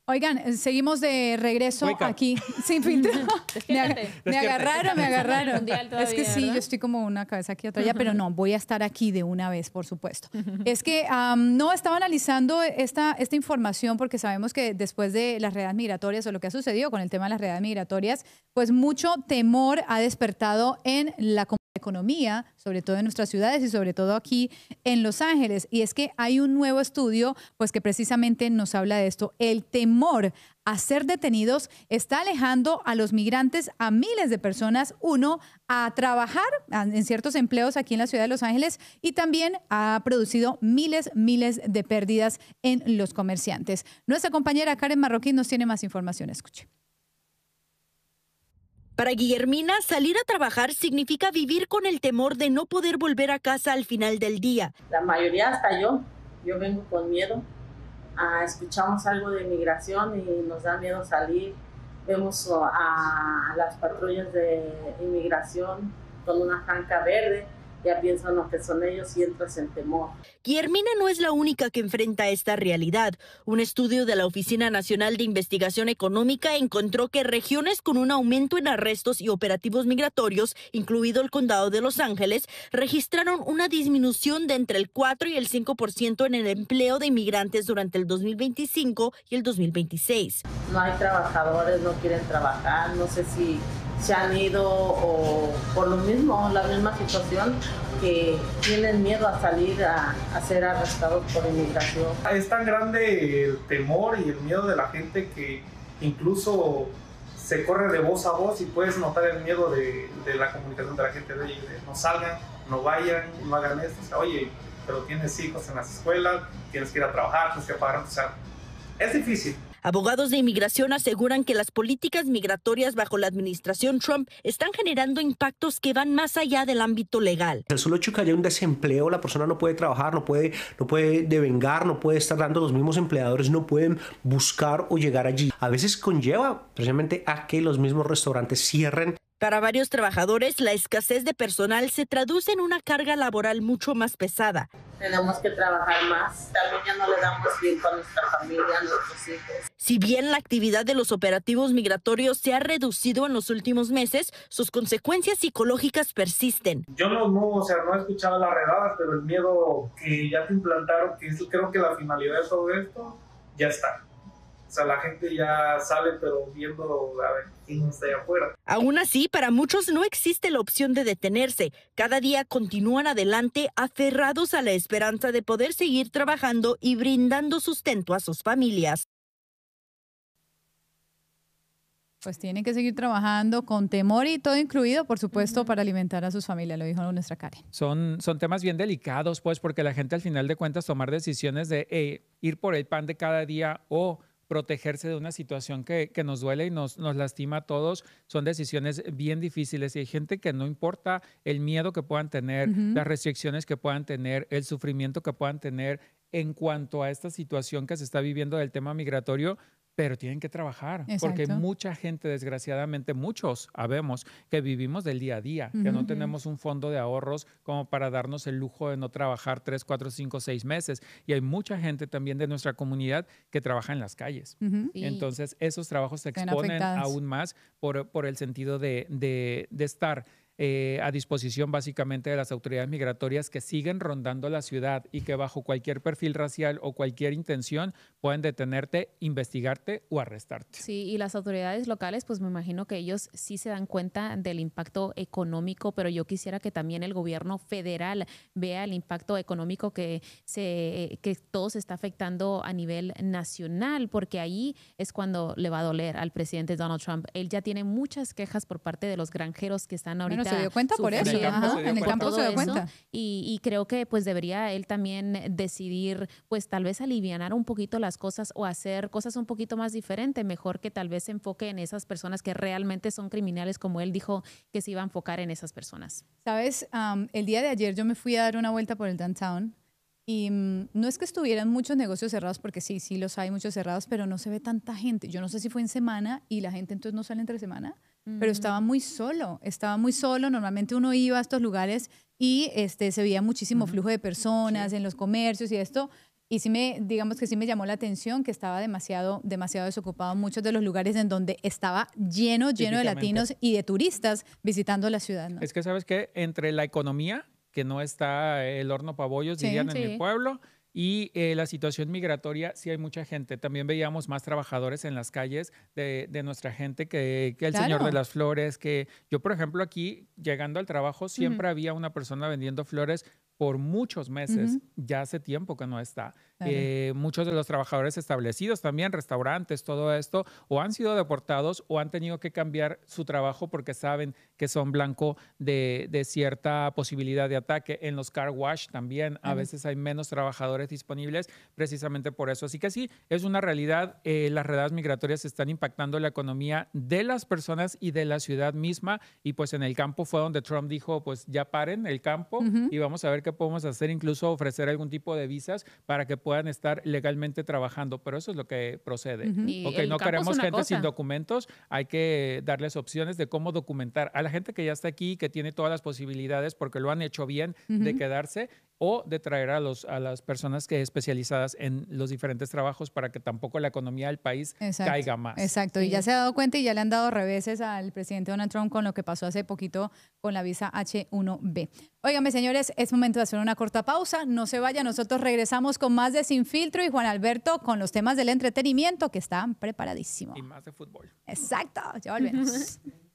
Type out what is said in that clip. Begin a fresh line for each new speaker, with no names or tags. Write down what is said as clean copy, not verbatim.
Oigan, seguimos de regreso aquí, sin filtro. Me agarraron. Es que sí, yo estoy como una cabeza aquí otra allá, pero no, voy a estar aquí de una vez, por supuesto. Es que no estaba analizando esta información porque sabemos que después de las redadas migratorias o lo que ha sucedido con el tema de las redadas migratorias, pues mucho temor ha despertado en la economía, sobre todo en nuestras ciudades y sobre todo aquí en Los Ángeles. Y es que hay un nuevo estudio pues que precisamente nos habla de esto. El temor a ser detenidos está alejando a los migrantes, a miles de personas, a trabajar en ciertos empleos aquí en la ciudad de Los Ángeles, y también ha producido miles de pérdidas en los comerciantes. Nuestra compañera Karen Marroquín nos tiene más información. Escuche.
Para Guillermina, salir a trabajar significa vivir con el temor de no poder volver a casa al final del día.
La mayoría, hasta yo vengo con miedo. Escuchamos algo de inmigración y nos da miedo salir. Vemos a las patrullas de inmigración con una franca verde. Ya piensan lo que son ellos y entras en temor.
Guillermina no es la única que enfrenta esta realidad. Un estudio de la Oficina Nacional de Investigación Económica encontró que regiones con un aumento en arrestos y operativos migratorios, incluido el condado de Los Ángeles, registraron una disminución de entre el 4 y el 5% en el empleo de inmigrantes durante el 2025 y el 2026.
No hay trabajadores, no quieren trabajar, no sé si se han ido o por lo mismo, la misma situación, que tienen miedo a salir a ser arrestados por inmigración.
Es tan grande el temor y el miedo de la gente que incluso se corre de voz a voz y puedes notar el miedo de la comunicación de la gente, de no salgan, no vayan, no hagan esto. O sea, oye, pero tienes hijos en las escuelas, tienes que ir a trabajar, tienes que pagar, o sea, es difícil.
Abogados de inmigración aseguran que las políticas migratorias bajo la administración Trump están generando impactos que van más allá del ámbito legal.
El solo hecho que haya un desempleo, la persona no puede trabajar, no puede devengar, no puede estar dando, los mismos empleadores no pueden buscar o llegar allí. A veces conlleva precisamente a que los mismos restaurantes cierren.
Para varios trabajadores, la escasez de personal se traduce en una carga laboral mucho más pesada.
Tenemos que trabajar más. También ya no le damos tiempo a nuestra familia, a nuestros hijos.
Si bien la actividad de los operativos migratorios se ha reducido en los últimos meses, sus consecuencias psicológicas persisten.
Yo no he escuchado las redadas, pero el miedo que ya te implantaron, que creo que la finalidad de todo esto, ya está. O sea, la gente ya sale, pero viendo a ver quién está allá afuera.
Aún así, para muchos no existe la opción de detenerse. Cada día continúan adelante aferrados a la esperanza de poder seguir trabajando y brindando sustento a sus familias.
Pues tienen que seguir trabajando con temor y todo incluido, por supuesto, para alimentar a sus familias, lo dijo nuestra Karen.
Son temas bien delicados, pues, porque la gente al final de cuentas tomar decisiones de ir por el pan de cada día o protegerse de una situación que nos duele y nos lastima a todos, son decisiones bien difíciles. Y hay gente que no importa el miedo que puedan tener, las restricciones que puedan tener, el sufrimiento que puedan tener en cuanto a esta situación que se está viviendo del tema migratorio, pero tienen que trabajar. Exacto. Porque hay mucha gente, desgraciadamente, muchos habemos que vivimos del día a día, que no tenemos un fondo de ahorros como para darnos el lujo de no trabajar 3, 4, 5, 6 meses. Y hay mucha gente también de nuestra comunidad que trabaja en las calles. Entonces, esos trabajos se exponen aún más por el sentido de estar a disposición básicamente de las autoridades migratorias que siguen rondando la ciudad y que bajo cualquier perfil racial o cualquier intención pueden detenerte, investigarte o arrestarte.
Sí, y las autoridades locales, pues me imagino que ellos sí se dan cuenta del impacto económico, pero yo quisiera que también el gobierno federal vea el impacto económico que todo se está afectando a nivel nacional, porque ahí es cuando le va a doler al presidente Donald Trump. Él ya tiene muchas quejas por parte de los granjeros que están ahorita.
Bueno, se dio cuenta por eso. En el campo se dio cuenta.
Y creo que pues debería él también decidir, pues tal vez alivianar un poquito las cosas o hacer cosas un poquito más diferentes. Mejor que tal vez se enfoque en esas personas que realmente son criminales, como él dijo que se iba a enfocar en esas personas.
Sabes, el día de ayer yo me fui a dar una vuelta por el downtown y no es que estuvieran muchos negocios cerrados, porque sí los hay, muchos cerrados, pero no se ve tanta gente. Yo no sé si fue en semana y la gente entonces no sale entre semana. Pero estaba muy solo. Normalmente uno iba a estos lugares y se veía muchísimo flujo de personas en los comercios y esto. Y digamos que sí me llamó la atención que estaba demasiado desocupado en muchos de los lugares en donde estaba lleno de latinos y de turistas visitando la ciudad, ¿no?
Es que, ¿sabes qué? Entre la economía, que no está el horno para bollos, dirían en mi pueblo, y la situación migratoria, sí hay mucha gente. También veíamos más trabajadores en las calles de nuestra gente que el señor de las flores, que yo, por ejemplo, aquí, llegando al trabajo, siempre había una persona vendiendo flores por muchos meses. Ya hace tiempo que no está. Muchos de los trabajadores establecidos también, restaurantes, todo esto, o han sido deportados o han tenido que cambiar su trabajo porque saben que son blanco de cierta posibilidad de ataque. En los car wash también a veces hay menos trabajadores disponibles precisamente por eso. Así que sí, es una realidad. Las redadas migratorias están impactando la economía de las personas y de la ciudad misma. Y pues en el campo fue donde Trump dijo, pues ya paren el campo y vamos a ver qué podemos hacer, incluso ofrecer algún tipo de visas para que puedan estar legalmente trabajando, pero eso es lo que procede. Ok, no queremos gente sin documentos, hay que darles opciones de cómo documentar a la gente que ya está aquí, que tiene todas las posibilidades porque lo han hecho bien de quedarse o de traer a las personas que especializadas en los diferentes trabajos para que tampoco la economía del país caiga más.
Exacto, y ya se ha dado cuenta y ya le han dado reveses al presidente Donald Trump con lo que pasó hace poquito con la visa H1B. Óigame, señores, es momento de hacer una corta pausa. No se vaya, nosotros regresamos con más de Sin Filtro y Juan Alberto con los temas del entretenimiento que están preparadísimos.
Y más de fútbol.
Exacto, ya volvemos.